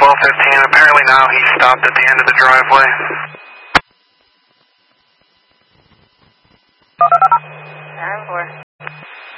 1215. Apparently now he's stopped at the end of the driveway.